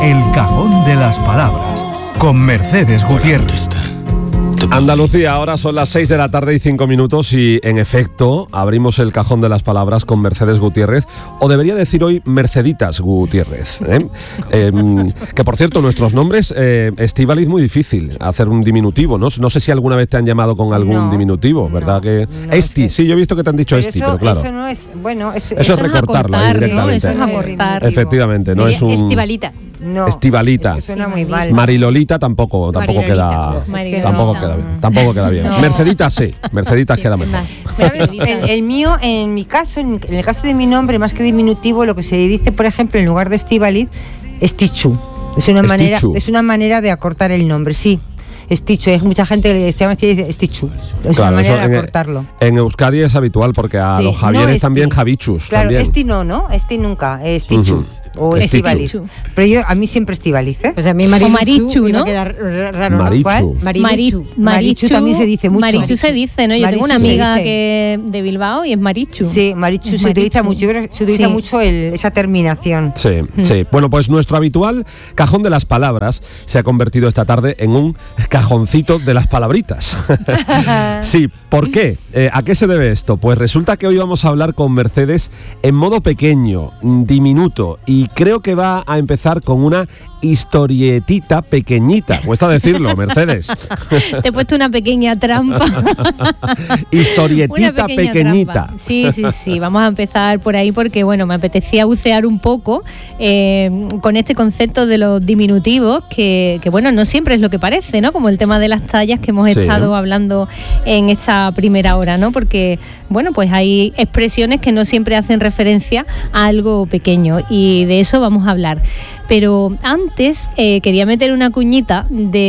El Cajón de las Palabras, con Mercedes Gutiérrez. Andalucía, ahora son las 6 de la tarde y 5 minutos y, en efecto, abrimos el Cajón de las Palabras con Mercedes Gutiérrez, o debería decir hoy Merceditas Gutiérrez, que, por cierto, nuestros nombres, Estíbaliz, muy difícil hacer un diminutivo, ¿no? No sé si alguna vez te han llamado con algún diminutivo, ¿verdad? Esti, sí, yo he visto que te han dicho Esti, pero claro. Eso no es, bueno, eso es recortarlo ahí directamente. ¿no? Eso es acortar. Efectivamente, no es un... Estibalita. No, Estibalita. Es que suena muy mal. Marilolita tampoco queda bien. No. Merceditas sí, Merceditas queda mejor. ¿Sabes? El mío, en mi caso, en el caso de mi nombre, más que diminutivo, lo que se dice, por ejemplo, en lugar de Estíbaliz, Estichu. Es una manera de acortar el nombre, sí. Estichu, es mucha gente que se llama Estichu. Es una manera de acortarlo. En Euskadi es habitual porque a los Javieres también Javichus. Claro, también. Esti no, Esti nunca, Estichu. O Estíbaliz. Pero a mí siempre Estíbaliz, ¿eh? Pues a mí Marichu, ¿no? Raro, Marichu. Marichu también se dice mucho. Marichu se dice, ¿no? Yo tengo una amiga que de Bilbao y es Marichu. Sí, Marichu se utiliza mucho. Yo creo que se utiliza mucho esa terminación. Sí. Bueno, pues nuestro habitual Cajón de las Palabras se ha convertido esta tarde en un cajoncito de las palabritas. Sí, ¿por qué? ¿A qué se debe esto? Pues resulta que hoy vamos a hablar con Mercedes en modo pequeño, diminuto, y creo que va a empezar con una historietita pequeñita. Cuesta decirlo, Mercedes. Te he puesto una pequeña trampa. Historietita pequeñita. Trampa. Sí. Vamos a empezar por ahí porque, bueno, me apetecía bucear un poco con este concepto de los diminutivos que, bueno, no siempre es lo que parece, ¿no? Como el tema de las tallas que hemos estado hablando en esta primera hora, ¿no? Porque, bueno, pues hay expresiones que no siempre hacen referencia a algo pequeño y de eso vamos a hablar. Pero antes quería meter una cuñita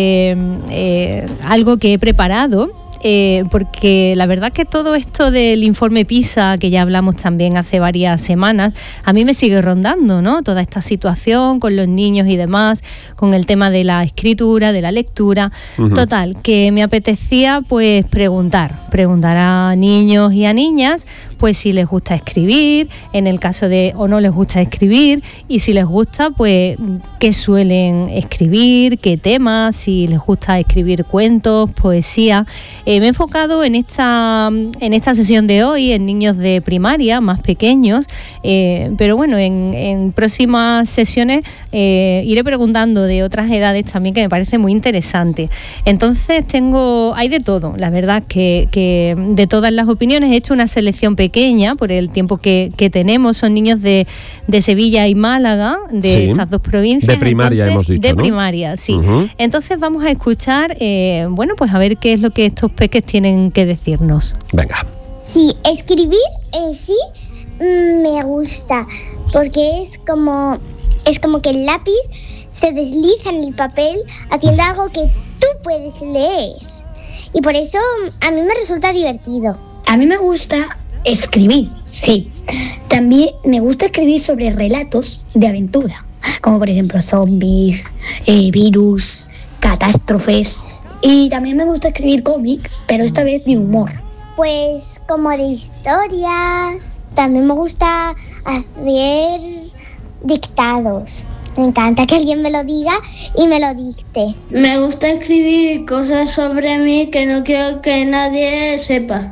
de algo que he preparado, porque la verdad que todo esto del informe PISA, que ya hablamos también hace varias semanas, a mí me sigue rondando, ¿no? Toda esta situación con los niños y demás, con el tema de la escritura, de la lectura. Total, que me apetecía pues preguntar a niños y a niñas pues si les gusta escribir, en el caso de o no les gusta escribir, y si les gusta pues qué suelen escribir, qué temas, si les gusta escribir cuentos, poesía. Me he enfocado en esta sesión de hoy en niños de primaria más pequeños, pero bueno, en próximas sesiones iré preguntando de otras edades también, que me parece muy interesante. Entonces hay de todo, la verdad que de todas las opiniones he hecho una selección pequeña por el tiempo que tenemos. Son niños de Sevilla y Málaga, de estas dos provincias. De primaria. Entonces, hemos dicho, de ¿no? primaria, sí. Entonces vamos a escuchar, pues a ver qué es lo que estos peques tienen que decirnos. Venga. Sí, escribir en sí me gusta, porque es como que el lápiz se desliza en el papel haciendo algo que tú puedes leer. Y por eso a mí me resulta divertido. A mí me gusta escribir, sí. También me gusta escribir sobre relatos de aventura, como por ejemplo zombies, virus, catástrofes. Y también me gusta escribir cómics, pero esta vez de humor. Pues como de historias. También me gusta hacer dictados. Me encanta que alguien me lo diga y me lo dicte. Me gusta escribir cosas sobre mí que no quiero que nadie sepa.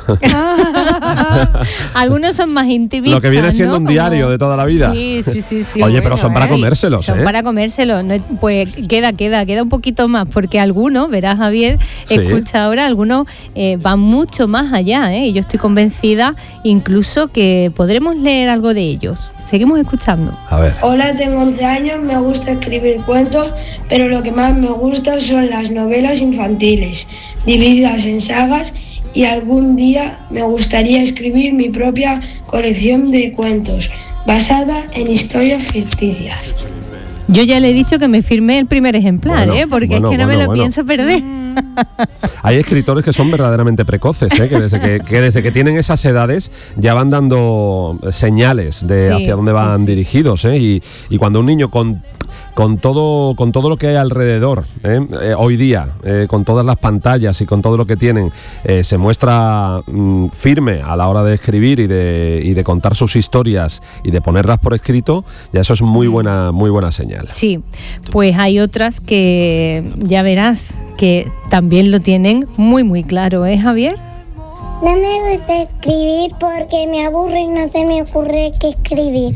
Algunos son más intimistas, lo que viene siendo, ¿no? un diario de toda la vida. Sí. Oye, bueno, pero son para comérselos, son para comérselos. No, pues queda un poquito más, porque algunos, verás, Javier, escucha ahora, algunos van mucho más allá, y yo estoy convencida incluso que podremos leer algo de ellos. Seguimos escuchando. A ver. Hola, tengo 11 años, me gusta escribir cuentos, pero lo que más me gusta son las novelas infantiles, divididas en sagas, y algún día me gustaría escribir mi propia colección de cuentos, basada en historias ficticias. Yo ya le he dicho que me firme el primer ejemplar, porque es que no me lo pienso perder. Hay escritores que son verdaderamente precoces, que desde que tienen esas edades ya van dando señales de hacia dónde van dirigidos, y cuando un niño con con todo lo que hay alrededor, hoy día, con todas las pantallas y con todo lo que tienen, se muestra firme a la hora de escribir y de contar sus historias y de ponerlas por escrito, ya eso es muy buena señal. Sí, pues hay otras que ya verás que también lo tienen muy muy claro, ¿eh, Javier? No me gusta escribir porque me aburre y no se me ocurre qué escribir.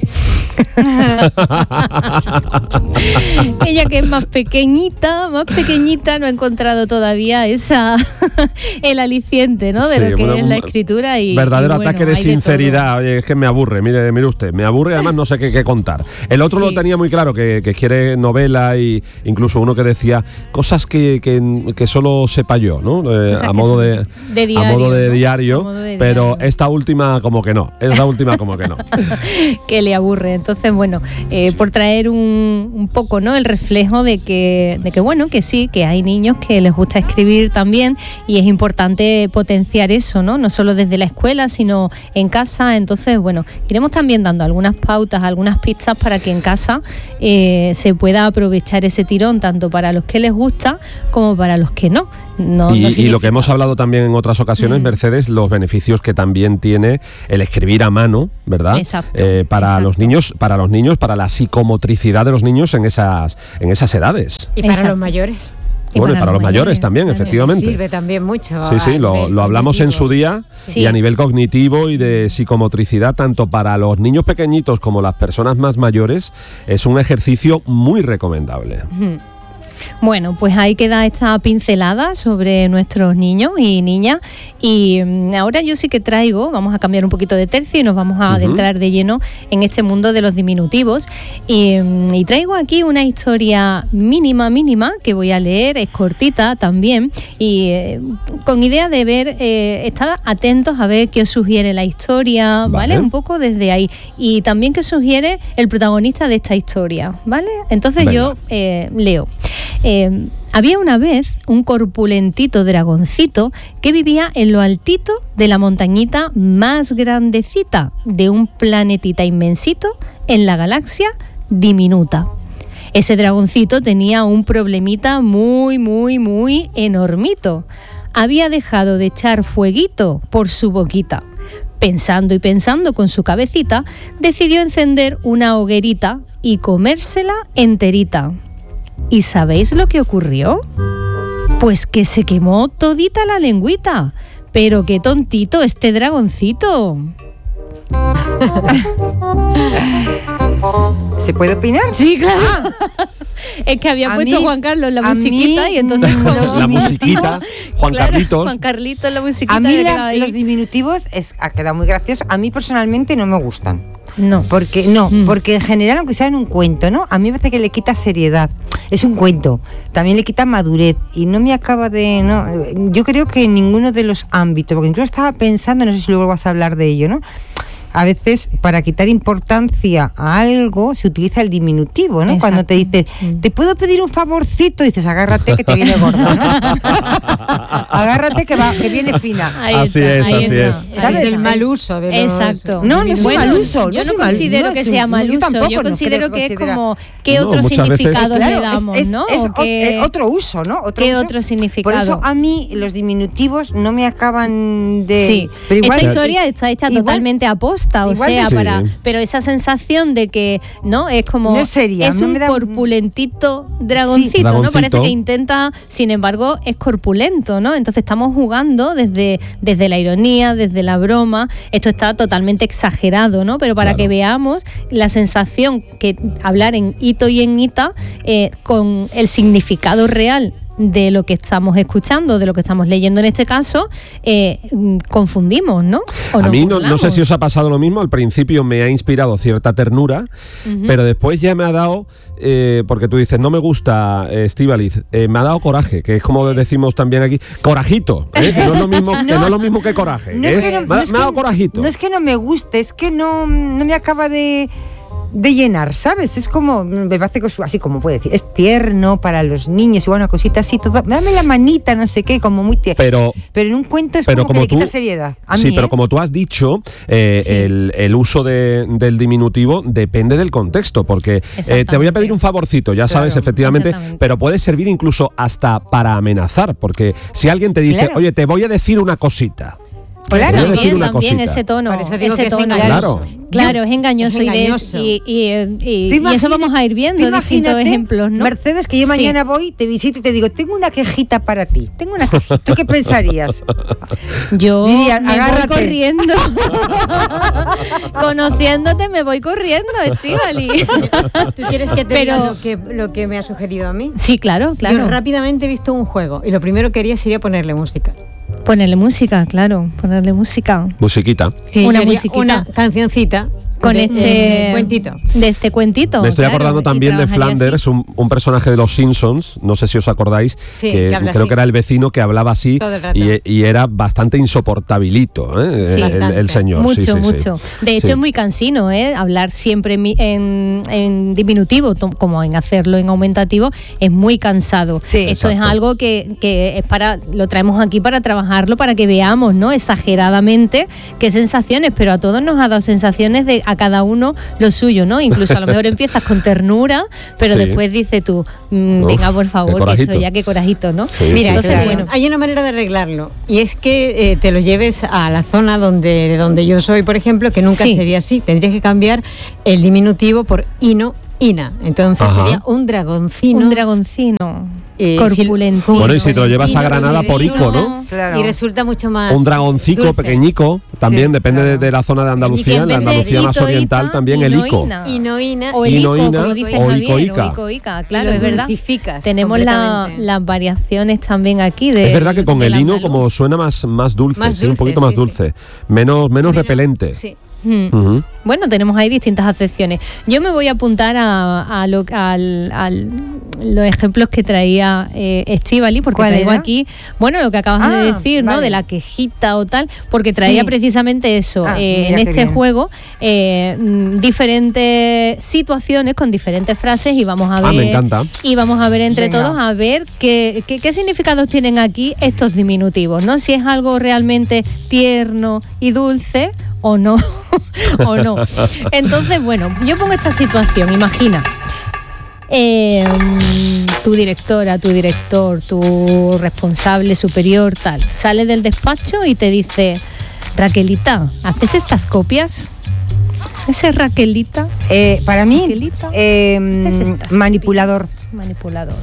Ella, que es más pequeñita, no ha encontrado todavía el aliciente, ¿no? De lo que es la escritura. Y verdadero ataque de sinceridad. Oye, es que me aburre, mire usted, me aburre, además no sé qué contar. El otro lo tenía muy claro, que quiere novela, y incluso uno que decía cosas que solo sepa yo, ¿no? A modo de diario, pero esta última como que no. Que le aburre. Entonces, bueno, por traer un poco, ¿no?, el reflejo de que bueno, que sí, que hay niños que les gusta escribir también, y es importante potenciar eso, no solo desde la escuela, sino en casa. Entonces, bueno, iremos también dando algunas pautas, algunas pistas para que en casa se pueda aprovechar ese tirón, tanto para los que les gusta como para los que no. Y lo que hemos hablado también en otras ocasiones, Mercedes, los beneficios que también tiene el escribir a mano, ¿verdad? Exacto. Para los niños, para la psicomotricidad de los niños en esas edades. Y para los mayores. Bueno, y para los mayores también, efectivamente. Sirve también mucho. Sí, lo hablamos en su día, y a nivel cognitivo y de psicomotricidad, tanto para los niños pequeñitos como las personas más mayores, es un ejercicio muy recomendable. Bueno, pues ahí queda esta pincelada sobre nuestros niños y niñas, y ahora yo sí que vamos a cambiar un poquito de tercio y nos vamos a adentrar de lleno en este mundo de los diminutivos, y traigo aquí una historia mínima que voy a leer, es cortita también, y con idea de ver, estad atentos a ver qué os sugiere la historia, ¿vale? Un poco desde ahí, y también qué sugiere el protagonista de esta historia, ¿vale? Entonces yo leo. Había una vez un corpulentito dragoncito que vivía en lo altito de la montañita más grandecita de un planetita inmensito en la galaxia diminuta. Ese dragoncito tenía un problemita muy enormito. Había dejado de echar fueguito por su boquita. Pensando y pensando con su cabecita, decidió encender una hoguerita y comérsela enterita. ¿Y sabéis lo que ocurrió? Pues que se quemó todita la lengüita. Pero qué tontito este dragoncito. ¿Se puede opinar? Sí, claro. Es que había puesto Juan Carlos la musiquita y entonces la musiquita, Juan Carlitos. Juan Carlitos, la musiquita. A mí los diminutivos ha quedado muy gracioso. A mí personalmente no me gustan. Porque en general, aunque sea en un cuento, ¿no? A mí me parece que le quita seriedad. Es un cuento, también le quita madurez y no me acaba de... Yo creo que en ninguno de los ámbitos, porque incluso estaba pensando, no sé si luego vas a hablar de ello, ¿no? A veces para quitar importancia a algo se utiliza el diminutivo, ¿no? Exacto. Cuando te dices, ¿te puedo pedir un favorcito? Y dices, agárrate que te viene gordo, ¿no? Agárrate que viene fina. Así es. ¿Sabes? Es el mal uso de los... Exacto. No es un mal uso. Yo no considero que sea mal uso. Yo considero que es como qué otro significado le damos, ¿no? Es otro uso, ¿no? Otro significado. Por eso a mí los diminutivos no me acaban de... Sí, pero igual, esta historia está hecha totalmente a posta. Pero esa sensación de que no es como no es seria, es un corpulentito dragoncito, ¿no? Parece que intenta, sin embargo, es corpulento, ¿no? Entonces estamos jugando desde la ironía, desde la broma. Esto está totalmente exagerado, ¿no? Pero para que veamos la sensación que hablar en hito y en ita con el significado real de lo que estamos escuchando, de lo que estamos leyendo en este caso, confundimos, ¿no? A mí no sé si os ha pasado lo mismo. Al principio me ha inspirado cierta ternura, pero después ya me ha dado, porque tú dices, no me gusta Estíbaliz, me ha dado coraje, que es como decimos también aquí, corajito, que no es lo mismo, que no es lo mismo que coraje. Me ha dado corajito. No es que no me guste, es que no me acaba de de llenar, ¿sabes? Es como, me parece que así como puede decir, es tierno para los niños, igual una cosita así, todo, dame la manita, no sé qué, como muy tierno. Pero en un cuento es como que le quita seriedad. A mí, pero como tú has dicho, el uso del diminutivo depende del contexto, porque te voy a pedir un favorcito, ya sabes, efectivamente, pero puede servir incluso hasta para amenazar, porque si alguien te dice, oye, te voy a decir una cosita. Claro, también ese tono. Por eso digo ese que tono. Claro, es engañoso. Y eso vamos a ir viendo distintos ejemplos, ¿no? Mercedes, que yo mañana voy, te visito y te digo, tengo una quejita para ti. Tengo una quejita. ¿Tú qué pensarías? Yo me voy corriendo. Conociéndote me voy corriendo, Estíbaliz. ¿Tú quieres que te diga lo que me ha sugerido a mí? Sí, claro. Yo rápidamente he visto un juego y lo primero que haría sería ponerle música. Ponerle música, claro, ponerle música. Musiquita. Sí, una cancioncita. Con este cuentito. De este cuentito. Me estoy acordando también de Flanders, un personaje de los Simpsons, no sé si os acordáis, que creo que era el vecino que hablaba así y era bastante insoportabilito, el señor. Mucho. De hecho es muy cansino, hablar siempre en diminutivo, como en hacerlo en aumentativo, es muy cansado. Esto es algo que es lo traemos aquí para trabajarlo, para que veamos, ¿no? Exageradamente qué sensaciones, pero a todos nos ha dado sensaciones de a cada uno lo suyo, ¿no? Incluso a lo mejor empiezas con ternura, pero después dices tú, venga, por favor, que esto ya qué corajito, ¿no? Mira, entonces, bueno, hay una manera de arreglarlo, y es que te lo lleves a la zona donde yo soy, por ejemplo, que nunca sería así. Tendrías que cambiar el diminutivo por ina. Entonces sería un dragoncino. Un dragoncino. Corpulento. Bueno, y si te lo llevas a Granada, porico, ¿no? Claro. Y resulta mucho más un dragoncico dulce, pequeñico, también depende de la zona de Andalucía. En la Andalucía más oriental también el ico. Inoína. O el ico, como dice Javier, o icoica, claro, es verdad. Tenemos las variaciones también aquí. Es verdad que con el hino como suena más dulce, un poquito más dulce, menos repelente. Sí. Bueno, tenemos ahí distintas acepciones. Yo me voy a apuntar a los ejemplos que traía Estíbaliz, porque traigo aquí, bueno, lo que acabas de decir, ¿no? De la quejita o tal, porque traía precisamente eso. En este juego, diferentes situaciones con diferentes frases y vamos a ver. Me encanta. Y vamos a ver entre todos a ver qué significados tienen aquí estos diminutivos, ¿no? Si es algo realmente tierno y dulce o no. o no. Entonces, bueno, yo pongo esta situación, imagina. Tu directora, tu director, tu responsable superior, tal, sale del despacho y te dice, Raquelita, ¿haces estas copias? ¿Ese es Raquelita? Para mí, Raquelita, manipulador. Manipulador.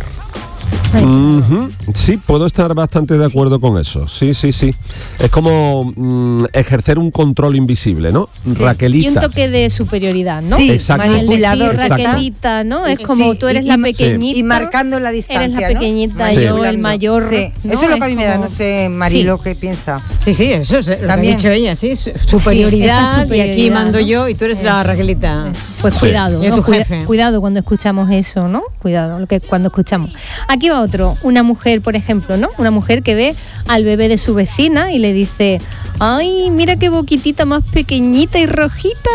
Sí, puedo estar bastante de acuerdo con eso. Sí. Es como ejercer un control invisible, ¿no? Raquelita. Y un toque de superioridad, ¿no? Sí, exacto. Manipulador. Raquelita, ¿no? Es como tú eres la pequeñita. Y marcando la distancia, eres la pequeñita, ¿no? yo el mayor. Sí. ¿no? Eso es lo que a mí me da, no sé, Marilo, ¿qué piensa? Sí, eso es lo que ha dicho ella, sí. Superioridad, y aquí mando yo y tú eres la Raquelita. Pues cuidado, ¿no? Cuidado cuando escuchamos eso, ¿no? Cuidado cuando escuchamos. Aquí va otro, una mujer, por ejemplo, ¿no? Una mujer que ve al bebé de su vecina y le dice, ¡ay, mira qué boquitita más pequeñita y rojita!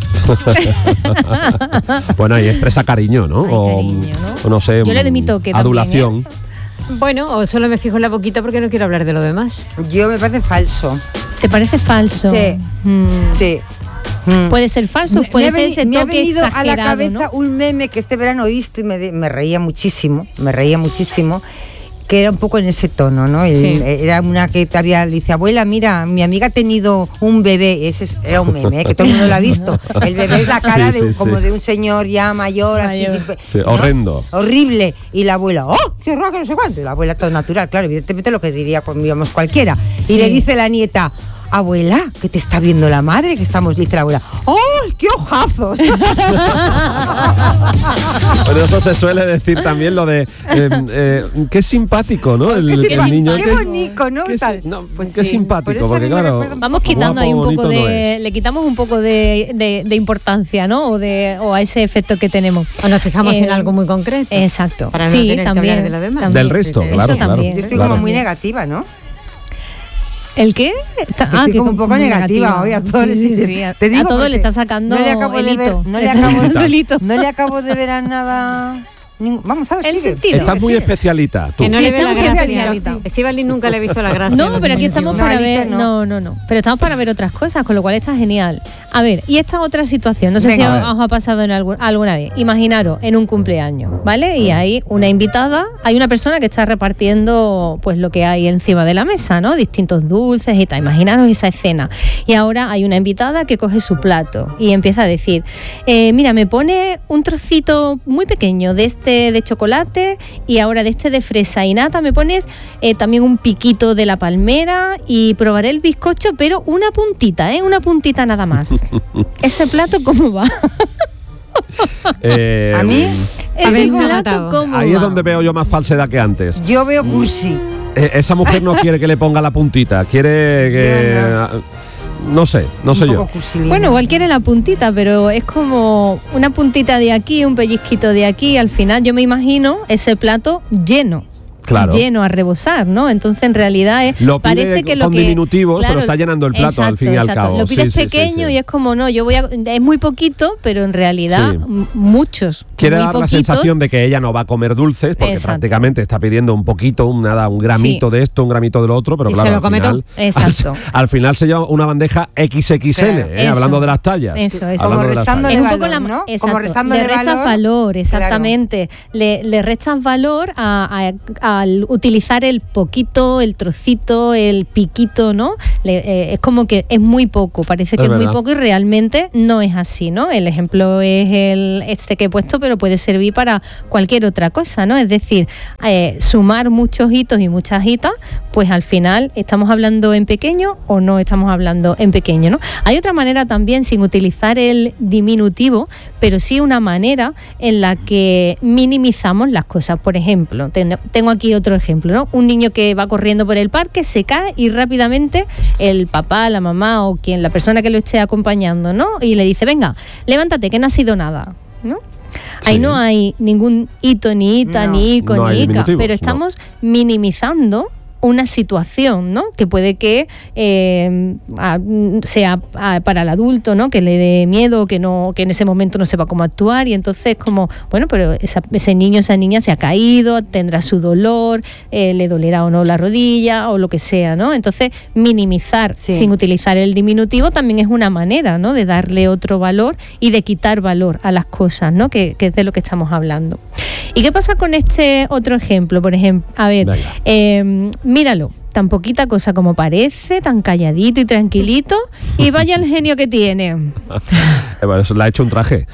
Bueno, ahí expresa cariño, ¿no? Cariño, ¿no? O no sé, yo le doy mi toque adulación. También, Bueno, o solo me fijo en la boquita porque no quiero hablar de lo demás. Yo me parece falso. ¿Te parece falso? Sí. Sí. Puede ser falso, puede ser ese toque me ha venido exagerado, a la cabeza, ¿no? Un meme que este verano he visto y me reía muchísimo, que era un poco en ese tono, ¿no? Era una que dice, abuela, mira, mi amiga ha tenido un bebé, era un meme, que todo el mundo lo ha visto. El bebé es la cara como de un señor ya mayor, así, ¿no? Horrendo. Horrible. Y la abuela, ¡oh, qué raro, no sé cuánto! Y la abuela todo natural, claro, evidentemente lo que diría, pues digamos, cualquiera. Y le dice la nieta, abuela, que te está viendo la madre, que estamos, dice la abuela, ¡oh, qué ojazos! Bueno, eso se suele decir también lo de qué simpático, ¿no? El niño. Qué bonito, ¿no? Qué simpático, porque claro, vamos quitando ahí un poco le quitamos un poco de importancia, ¿no? O a ese efecto que tenemos. O nos fijamos en algo muy concreto. Exacto. Para no tener que hablar de lo demás. Del resto, claro. Yo estoy como muy negativa, ¿no? ¿El qué? Que un poco negativa hoy a todos. Te digo, a todos le está sacando no le acabo el hito. No le acabo de ver a nada. Vamos a ver el sentido. Estás muy especialita. Tú. Que no le ve la gracia. Estíbaliz nunca le he visto la gracia. No, pero aquí estamos para ver. No. Pero estamos para ver otras cosas, con lo cual está genial. A ver, y esta otra situación, no sé si os ha pasado en alguna vez. Imaginaros en un cumpleaños, ¿vale? Y hay una invitada, hay una persona que está repartiendo pues lo que hay encima de la mesa, ¿no? Distintos dulces y tal. Imaginaros esa escena. Y ahora hay una invitada que coge su plato y empieza a decir, mira, me pone un trocito muy pequeño de de chocolate y ahora de este de fresa y nata, me pones también un piquito de la palmera y probaré el bizcocho, pero una puntita nada más. ¿Ese plato cómo va? A mí ese plato cómo ahí va. Es donde veo yo más falsedad que antes. Yo veo cursi. Esa mujer no quiere que le ponga la puntita, quiere que... No sé yo. Bueno, igual quiere la puntita, pero es como una puntita de aquí, un pellizquito de aquí. Al final yo me imagino ese plato lleno. Claro. Lleno a rebosar, ¿no? Entonces en realidad parece que lo con que diminutivos, claro, pero está llenando el plato al fin y al cabo. Lo pides pequeño y es como no, es muy poquito, pero en realidad muchos. Quiere dar la sensación de que ella no va a comer dulces porque prácticamente está pidiendo un poquito, un gramito de esto, un gramito de lo otro, pero y claro, se lo come todo. Al final se lleva una bandeja XXL, hablando de las tallas. Eso. Como restándole valor, ¿no? Como restándole valor, exactamente. Claro. Le restas valor al utilizar el poquito, el trocito, el piquito, ¿no? Es como que es muy poco, parece que es muy poco y realmente no es así, ¿no? El ejemplo es este que he puesto, pero puede servir para cualquier otra cosa, ¿no? Es decir, sumar muchos hitos y muchas hitas, pues al final estamos hablando en pequeño o no estamos hablando en pequeño, ¿no? Hay otra manera también sin utilizar el diminutivo, pero sí una manera en la que minimizamos las cosas. Por ejemplo, tengo aquí otro ejemplo, ¿no? Un niño que va corriendo por el parque, se cae y rápidamente el papá, la mamá o la persona que lo esté acompañando, ¿no? Y le dice, venga, levántate, que no ha sido nada, ¿no? Sí. Ahí no hay ningún hito, ni ita, ni ico, ni ica, pero estamos minimizando una situación, ¿no? Que puede que sea para el adulto, ¿no? Que le dé miedo, que en ese momento no sepa cómo actuar y entonces como, bueno, pero ese niño, esa niña se ha caído, tendrá su dolor, le dolerá o no la rodilla o lo que sea, ¿no? Entonces minimizar sin utilizar el diminutivo también es una manera, ¿no? De darle otro valor y de quitar valor a las cosas, ¿no? Que es de lo que estamos hablando. ¿Y qué pasa con este otro ejemplo? Por ejemplo, a ver, míralo, tan poquita cosa como parece, tan calladito y tranquilito, y vaya el genio que tiene. Bueno, eso le ha hecho un traje.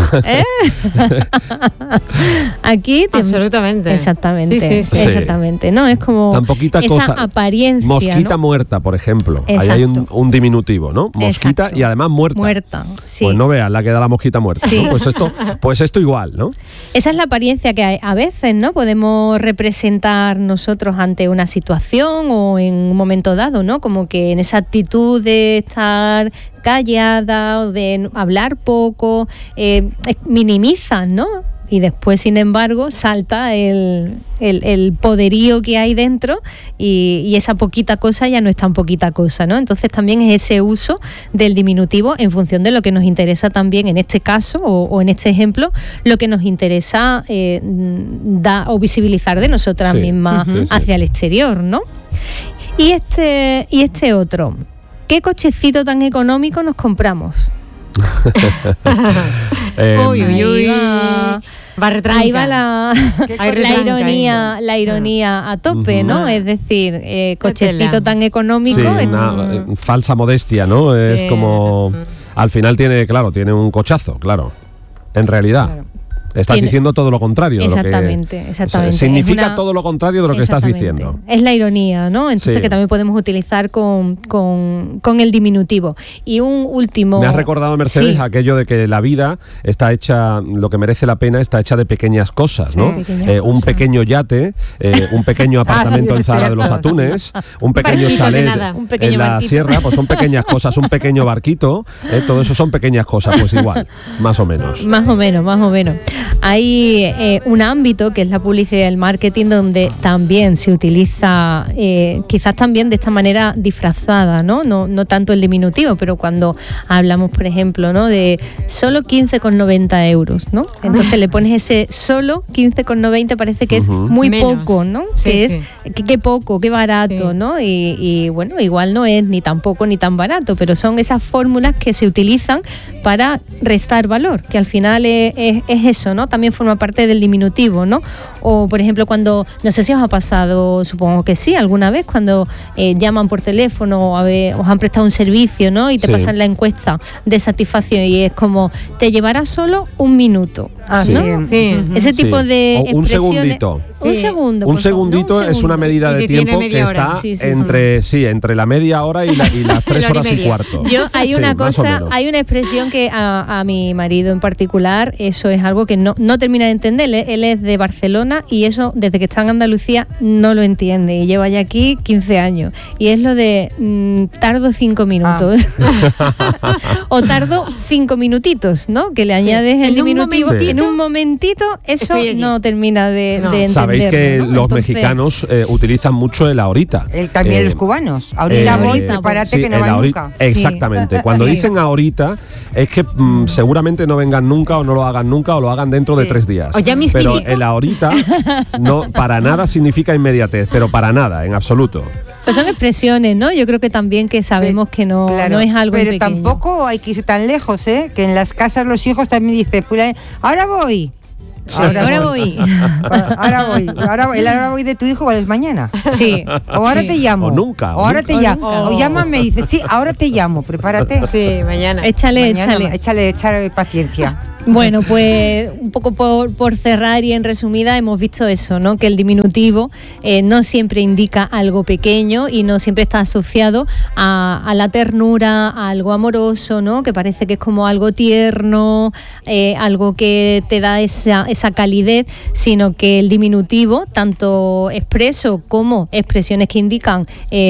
Aquí absolutamente. Exactamente. Sí. Exactamente. No, es como tan poquita esa cosa. Mosquita, ¿no? Muerta, por ejemplo. Exacto. Ahí hay un diminutivo, ¿no? Mosquita. Exacto. Y además muerta. Muerta, sí. Pues no veas la que da la mosquita muerta. Sí. ¿No? Pues esto igual, ¿no? Esa es la apariencia que a veces, ¿no? Podemos representar nosotros ante una situación o en un momento dado, ¿no? Como que en esa actitud de estar callada o de hablar poco, minimizan, ¿no? Y después, sin embargo, salta el poderío que hay dentro y esa poquita cosa ya no es tan poquita cosa, ¿no? Entonces también es ese uso del diminutivo en función de lo que nos interesa también en este caso o en este ejemplo, lo que nos interesa dar o visibilizar de nosotras mismas hacia el exterior, ¿no? Y este otro, ¿qué cochecito tan económico nos compramos? Uy. Ahí va la ironía a tope, ¿no? Es decir, cochecito tan económico. Sí, una falsa modestia, ¿no? Es como... Al final tiene un cochazo, claro. En realidad. Claro. Estás diciendo todo lo contrario. Exactamente. Significa todo lo contrario de lo que estás diciendo. Es la ironía, ¿no? Entonces que también podemos utilizar con el diminutivo. Y un último... Me has recordado, Mercedes, aquello de que la vida está hecha, lo que merece la pena está hecha de pequeñas cosas, ¿no? Un pequeño yate, un pequeño apartamento en Zara de los Atunes, un pequeño chalet en la sierra, pues son pequeñas cosas, un pequeño barquito, todo eso son pequeñas cosas, pues igual, más o menos. Más o menos. Hay un ámbito que es la publicidad y el marketing donde también se utiliza quizás también de esta manera disfrazada, ¿no? No tanto el diminutivo, pero cuando hablamos, por ejemplo, ¿no? De solo 15,90 euros, ¿no? Entonces le pones ese solo 15,90, parece que es muy poco, ¿no? Sí, que es qué poco, qué barato, ¿no? Y bueno, igual no es ni tan poco ni tan barato, pero son esas fórmulas que se utilizan para restar valor, que al final es eso, ¿no? También forma parte del diminutivo, ¿no? O, por ejemplo, cuando, no sé si os ha pasado, supongo que sí, alguna vez, cuando llaman por teléfono o os han prestado un servicio, ¿no? Y te pasan la encuesta de satisfacción y es como, te llevará solo un minuto, ¿no? Ese tipo de expresiones. Un segundito. Un segundo. Un segundito es una medida de tiempo que está entre la media hora y las 3 horas y cuarto. Hay una cosa, hay una expresión que a mi marido en particular, eso es algo que no termina de entender. Él es de Barcelona y eso, desde que está en Andalucía, no lo entiende. Y lleva ya aquí 15 años. Y es lo de tardo 5 minutos. O tardo 5 minutitos, ¿no? Que le añades el diminutivo. En un momentito, eso no termina de entender. Sabéis que los mexicanos utilizan mucho el ahorita. También los cubanos. Ahorita voy, prepárate que no van nunca. Exactamente. Cuando dicen ahorita, es que seguramente no vengan nunca o no lo hagan nunca o lo hagan dentro de 3 días. Pero el ahorita no para nada significa inmediatez, pero para nada, en absoluto. Pues son expresiones, ¿no? Yo creo que también que sabemos que no es algo pero pequeño. Tampoco hay que ir tan lejos, ¿eh? Que en las casas los hijos también dicen, ahora voy. Ahora voy. Ahora voy de tu hijo, ¿cuál es mañana? Sí. O ahora te llamo. O nunca. O ahora te llamo. O llámame y dice, sí, ahora te llamo, prepárate. Sí, mañana. Échale paciencia. Bueno, pues un poco por cerrar y en resumida hemos visto eso, ¿no? Que el diminutivo no siempre indica algo pequeño y no siempre está asociado a la ternura, a algo amoroso, ¿no? Que parece que es como algo tierno, algo que te da esa calidez, sino que el diminutivo, tanto expreso como expresiones que indican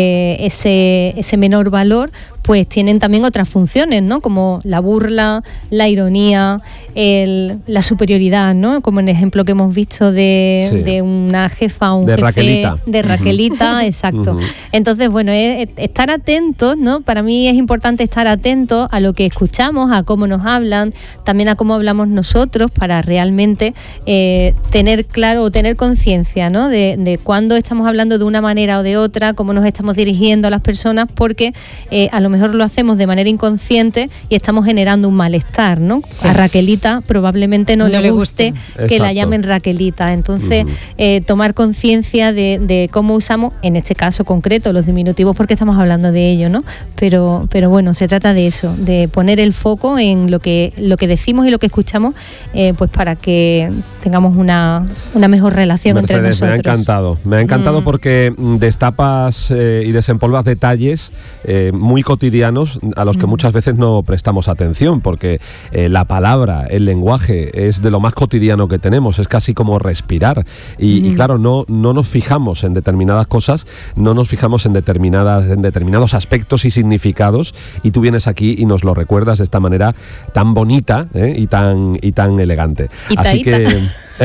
ese menor valor, pues tienen también otras funciones, ¿no? Como la burla, la ironía, la superioridad, ¿no? Como en el ejemplo que hemos visto de una jefa o un jefe Raquelita. De Raquelita, exacto. Entonces, bueno, es estar atentos, ¿no? Para mí es importante estar atentos a lo que escuchamos, a cómo nos hablan, también a cómo hablamos nosotros, para realmente tener claro o tener conciencia, ¿no? De cuándo estamos hablando de una manera o de otra, cómo nos estamos dirigiendo a las personas, porque a lo mejor lo hacemos de manera inconsciente y estamos generando un malestar, ¿no? A Raquelita probablemente no le guste que la llamen Raquelita. Entonces, tomar conciencia de cómo usamos, en este caso concreto, los diminutivos, porque estamos hablando de ello, ¿no? Pero bueno, se trata de eso, de poner el foco en lo que decimos y lo que escuchamos, pues para que tengamos una mejor relación Mercedes, entre nosotros. Me ha encantado porque destapas y desempolvas detalles muy cotidianos a los que muchas veces no prestamos atención, porque la palabra, el lenguaje es de lo más cotidiano que tenemos, es casi como respirar y claro, no nos fijamos en determinadas cosas, no nos fijamos en determinados aspectos y significados, y tú vienes aquí y nos lo recuerdas de esta manera tan bonita y tan elegante. Así que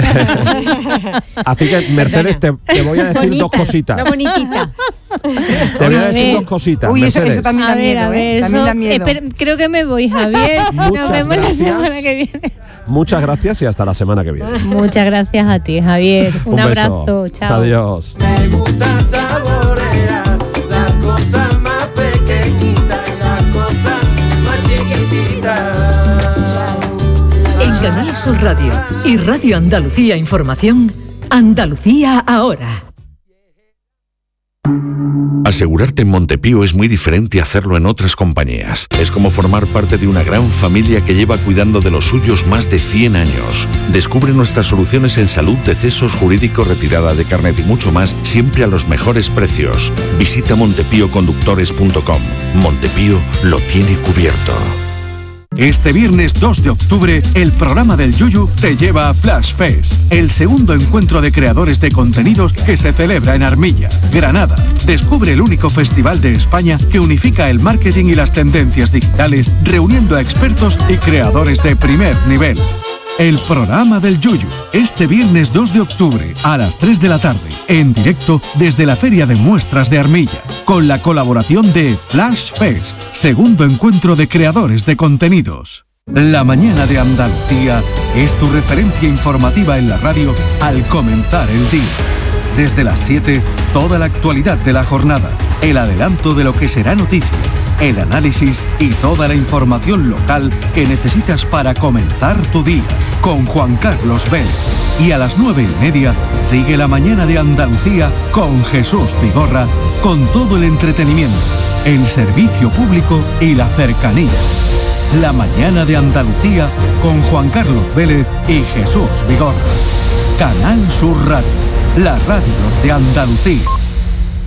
Mercedes, te voy a decir dos cositas. No bonitita. Te voy a decir dos cositas. Uy, eso también da miedo. También da miedo. Creo que me voy, Javier. Nos vemos la semana que viene. Muchas gracias y hasta la semana que viene. Muchas gracias a ti, Javier. Un abrazo. Chao. Adiós. Me gusta saborear la cosa más pequeñita y la cosa más chiquitita. En Canal Sur Radio y Radio Andalucía Información, Andalucía ahora. Asegurarte en Montepío es muy diferente a hacerlo en otras compañías. Es como formar parte de una gran familia que lleva cuidando de los suyos más de 100 años. Descubre nuestras soluciones en salud, decesos, jurídico, retirada de carnet y mucho más, siempre a los mejores precios. Visita montepíoconductores.com. Montepío lo tiene cubierto. Este viernes 2 de octubre, el programa del Yuyu te lleva a Flash Fest, el segundo encuentro de creadores de contenidos que se celebra en Armilla, Granada. Descubre el único festival de España que unifica el marketing y las tendencias digitales, reuniendo a expertos y creadores de primer nivel. el programa del Yuyu, este viernes 2 de octubre a las 3 de la tarde, en directo desde la Feria de Muestras de Armilla, con la colaboración de Flash Fest, segundo encuentro de creadores de contenidos. La mañana de Andalucía es tu referencia informativa en la radio al comenzar el día. Desde las 7, toda la actualidad de la jornada, el adelanto de lo que será noticia, el análisis y toda la información local que necesitas para comenzar tu día, con Juan Carlos Vélez. Y a las 9:30 sigue la mañana de Andalucía con Jesús Vigorra, con todo el entretenimiento, el servicio público y la cercanía. La mañana de Andalucía con Juan Carlos Vélez y Jesús Vigorra. Canal Sur Radio, la radio de Andalucía.